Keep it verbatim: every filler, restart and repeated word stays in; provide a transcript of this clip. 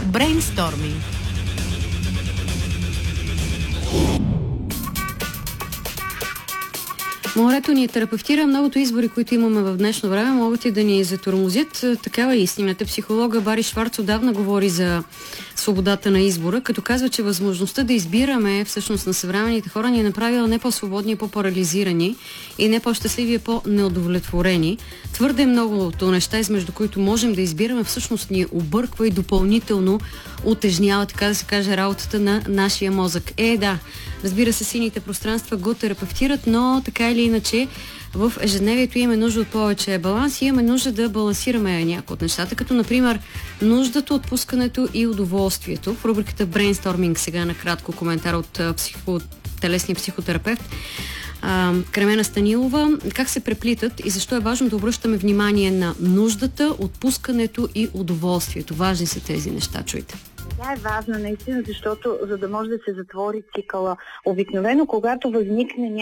Брейнсторминг. Морето ни терапевтира. Многото избори, които имаме в днешно време, могат и да ни затормозят. Такава е истината. Психолога Бари Шварц отдавна говори за свободата на избора, като казва, че възможността да избираме всъщност на съвременните хора ни е направила не по-свободни, по-парализирани и не по-щастливи, по-неудовлетворени. Твърде многото неща, измежду които можем да избираме, всъщност ни обърква и допълнително утежнява, така да се каже, работата на нашия мозък. Е, да, разбира се, сините пространства го терапевтират, но така или иначе в ежедневието имаме нужда от повече баланс и имаме нужда да балансираме някои от нещата, като например нуждата от пускането и удоволствието. В рубриката Брейнсторминг сега накратко коментар от психо... телесния психотерапевт а, Кремена Станилова. Как се преплитат и защо е важно да обръщаме внимание на нуждата, отпускането и удоволствието? Важни са тези неща, чуйте. Тя е важна наистина, защото за да може да се затвори цикъла. Обикновено, когато възникне